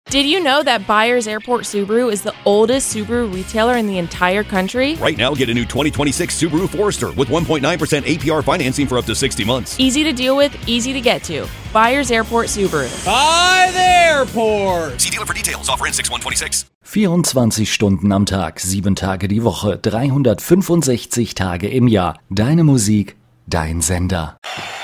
Did you know that Byers Airport Subaru is the oldest Subaru retailer in the entire country? Right now, get a new 2026 Subaru Forester with 1.9% APR financing for up to 60 months. Easy to deal with, easy to get to. Byers Airport Subaru. By the airport! See dealer for details. Offer ends 6/126. 24 Stunden am Tag, 7 Tage die Woche, 365 Tage im Jahr. Deine Musik, dein Sender.